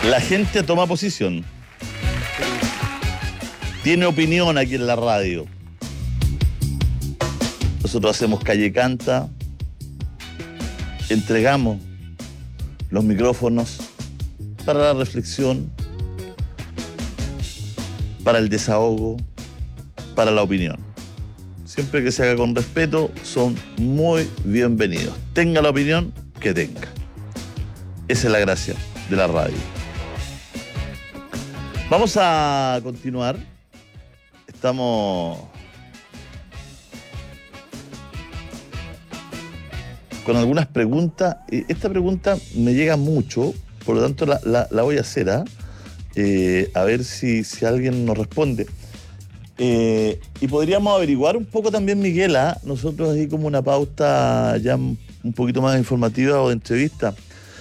La gente toma posición. Tiene opinión aquí en la radio. Nosotros hacemos Calle Canta. Entregamos los micrófonos para la reflexión, para el desahogo, para la opinión. Siempre que se haga con respeto, son muy bienvenidos. Tenga la opinión que tenga. Esa es la gracia de la radio. Vamos a continuar. Estamos con algunas preguntas. Esta pregunta me llega mucho, por lo tanto la voy a hacer, a ver si alguien nos responde. Y podríamos averiguar un poco también, Miguel, nosotros ahí como una pauta ya un poquito más informativa o de entrevista.